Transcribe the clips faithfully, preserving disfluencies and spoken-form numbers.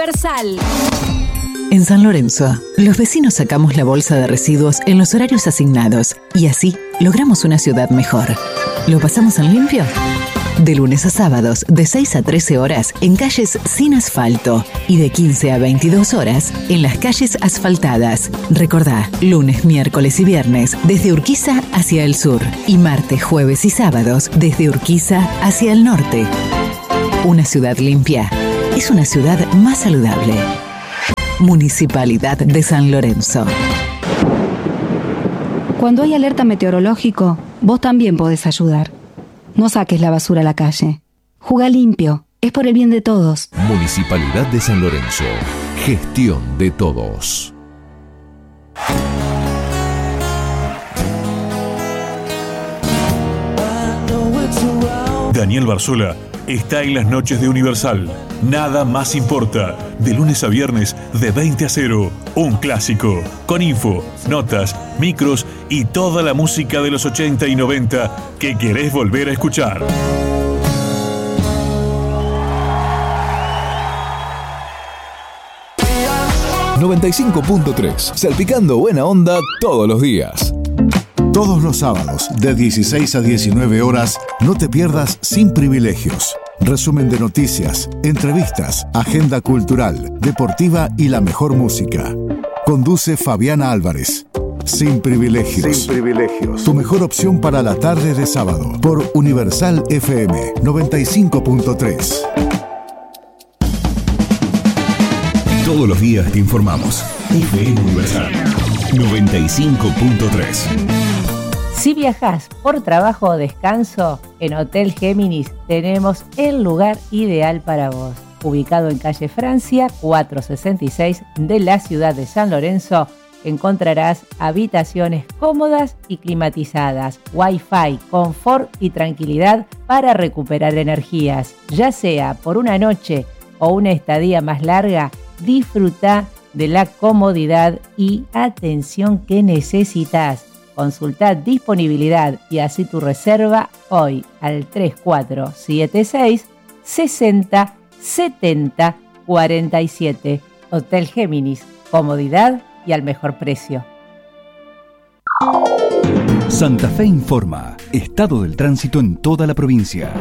Universal. En San Lorenzo, los vecinos sacamos la bolsa de residuos en los horarios asignados y así logramos una ciudad mejor. ¿Lo pasamos en limpio? De lunes a sábados, de seis a trece horas, en calles sin asfalto y de quince a veintidós horas, en las calles asfaltadas. Recordá, lunes, miércoles y viernes, desde Urquiza hacia el sur y martes, jueves y sábados, desde Urquiza hacia el norte. Una ciudad limpia es una ciudad más saludable. Municipalidad de San Lorenzo. Cuando hay alerta meteorológico, vos también podés ayudar. No saques la basura a la calle. Jugá limpio. Es por el bien de todos. Municipalidad de San Lorenzo. Gestión de todos. Daniel Barzola está en las noches de Universal. Nada más importa. De lunes a viernes, de veinte a cero. Un clásico. Con info, notas, micros y toda la música de los ochenta y noventa que querés volver a escuchar. noventa y cinco punto tres. Salpicando buena onda todos los días. Todos los sábados, de dieciséis a diecinueve horas, no te pierdas Sin Privilegios. Resumen de noticias, entrevistas, agenda cultural, deportiva y la mejor música. Conduce Fabiana Álvarez. Sin Privilegios. Sin Privilegios. Tu mejor opción para la tarde de sábado. Por Universal F M noventa y cinco punto tres. Todos los días te informamos. F M Universal noventa y cinco punto tres. Si viajás por trabajo o descanso, en Hotel Géminis tenemos el lugar ideal para vos. Ubicado en calle Francia, cuatrocientos sesenta y seis de la ciudad de San Lorenzo, encontrarás habitaciones cómodas y climatizadas, Wi-Fi, confort y tranquilidad para recuperar energías. Ya sea por una noche o una estadía más larga, disfruta de la comodidad y atención que necesitas. Consulta disponibilidad y así tu reserva hoy al tres cuatro siete seis, sesenta, setenta, cuarenta y siete. Hotel Géminis, comodidad y al mejor precio. Santa Fe informa. Estado del tránsito en toda la provincia.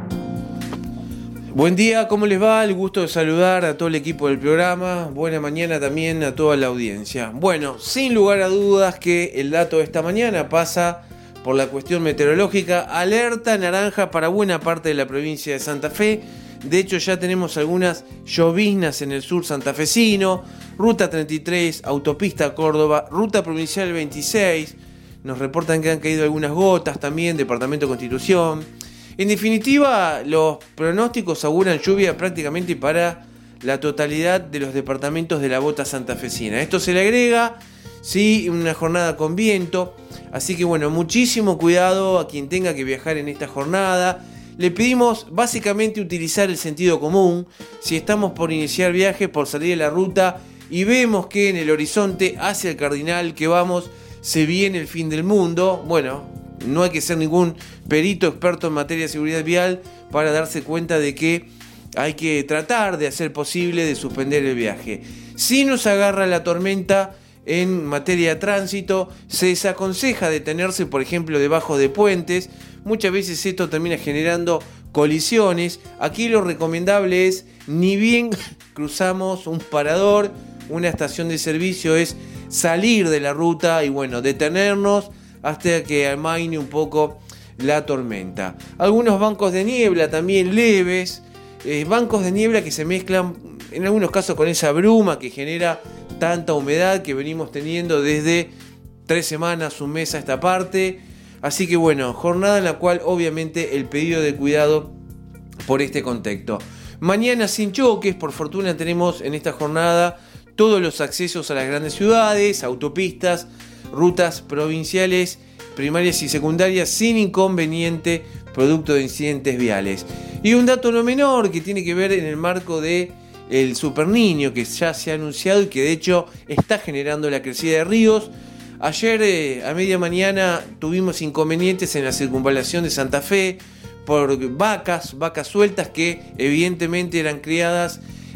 Buen día, ¿cómo les va? El gusto de saludar a todo el equipo del programa. Buena mañana también a toda la audiencia. Bueno, sin lugar a dudas que el dato de esta mañana pasa por la cuestión meteorológica. Alerta naranja para buena parte de la provincia de Santa Fe. De hecho, ya tenemos algunas lloviznas en el sur santafesino. Ruta treinta y tres, autopista Córdoba, ruta provincial veintiséis. Nos reportan que han caído algunas gotas también, departamento Constitución. En definitiva, los pronósticos auguran lluvia prácticamente para la totalidad de los departamentos de la bota santafesina. Esto se le agrega, sí, una jornada con viento. Así que bueno, muchísimo cuidado a quien tenga que viajar en esta jornada. Le pedimos básicamente utilizar el sentido común. Si estamos por iniciar viaje, por salir de la ruta y vemos que en el horizonte hacia el Cardinal que vamos se viene el fin del mundo, bueno, no hay que ser ningún perito experto en materia de seguridad vial para darse cuenta de que hay que tratar de hacer posible de suspender el viaje. Si nos agarra la tormenta en materia de tránsito, se desaconseja detenerse, por ejemplo, debajo de puentes. Muchas veces esto termina generando colisiones. Aquí lo recomendable es, ni bien cruzamos un parador, una estación de servicio, es salir de la ruta y bueno, detenernos hasta que amaine un poco la tormenta. Algunos bancos de niebla también leves, eh, bancos de niebla que se mezclan en algunos casos con esa bruma que genera tanta humedad que venimos teniendo desde tres semanas, un mes a esta parte. Así que bueno, jornada en la cual obviamente el pedido de cuidado por este contexto. Mañana sin choques, por fortuna tenemos en esta jornada todos los accesos a las grandes ciudades, autopistas, rutas provinciales, primarias y secundarias sin inconveniente producto de incidentes viales. Y un dato no menor que tiene que ver en el marco de el Super Niño que ya se ha anunciado y que de hecho está generando la crecida de ríos. Ayer eh, a media mañana tuvimos inconvenientes en la circunvalación de Santa Fe por vacas, vacas sueltas que evidentemente eran criadas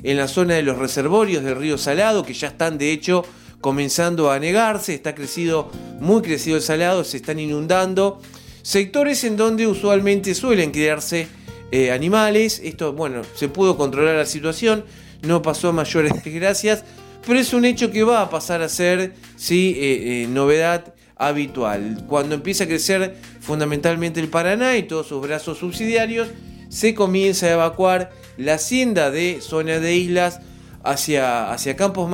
en la zona de los reservorios del río Salado, que ya están de hecho comenzando a anegarse, está crecido, muy crecido el Salado, se están inundando. Sectores en donde usualmente suelen criarse eh, animales. Esto, bueno, se pudo controlar la situación, no pasó a mayores desgracias, pero es un hecho que va a pasar a ser, sí, eh, eh, novedad habitual. Cuando empieza a crecer fundamentalmente el Paraná y todos sus brazos subsidiarios, se comienza a evacuar la hacienda de zona de islas hacia, hacia campos más